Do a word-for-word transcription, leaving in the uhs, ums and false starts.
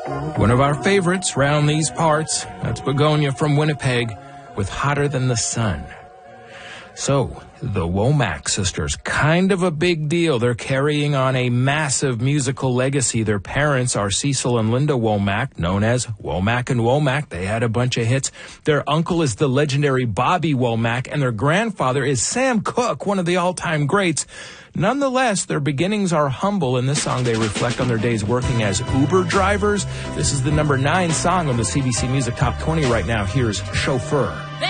One of our favorites round these parts, that's Begonia from Winnipeg with Hotter Than the Sun. So, the Womack sisters, kind of a big deal. They're carrying on a massive musical legacy. Their parents are Cecil and Linda Womack, known as Womack and Womack. They had a bunch of hits. Their uncle is the legendary Bobby Womack, and their grandfather is Sam Cooke, one of the all-time greats. Nonetheless, their beginnings are humble. In this song, they reflect on their days working as Uber drivers. This is the number nine song on the C B C Music Top twenty right now. Here's Chauffeur.